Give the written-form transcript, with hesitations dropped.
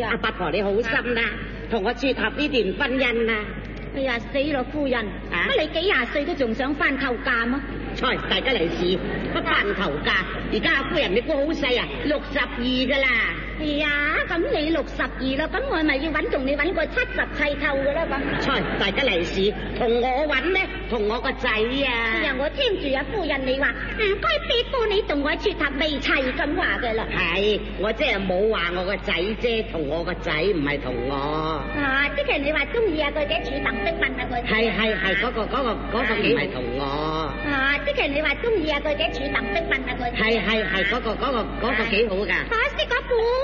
啊？ 阿八婆你好心啦，同我撮合呢段婚姻啊！ 哎呀死咯，夫人，乜你幾廿歲都仲想翻頭嫁麼？ 菜大吉利是，不翻頭嫁。而家阿夫人你估好細啊，62噶啦。 哎呀，咁你62啦，咁我咪要揾同你揾個70砌透噶啦咁。 菜大吉利是，同我揾咩？同我個仔啊！ 哎呀，我聽住啊，夫人你話唔該俾夫你同我撮合未砌咁話噶啦。 係，我即係冇話我個仔啫，同我個仔唔係同我。 啊，即係你話中意啊佢嘅處等的問啊佢。 係嗰個唔係同我。 啊，即係你話中意啊佢嘅處等的問啊佢。 係嗰個幾好噶。 可惜嗰股。